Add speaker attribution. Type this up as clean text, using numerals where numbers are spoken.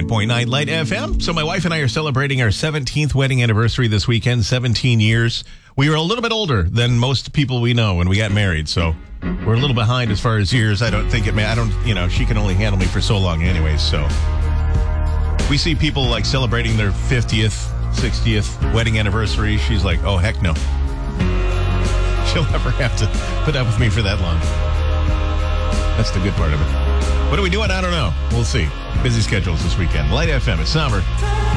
Speaker 1: 103.9 Light FM. So my wife and I are celebrating our 17th wedding anniversary this weekend, 17 years. We were a little bit older than most people we know when we got married, so we're a little behind as far as years. I don't think it may, she can only handle me for so long anyways, so. We see people like celebrating their 50th, 60th wedding anniversary. She's like, oh, heck no. She'll never have to put up with me for that long. That's the good part of it. What are we doing? I don't know. We'll see. Busy schedules this weekend. Light FM. It's summer.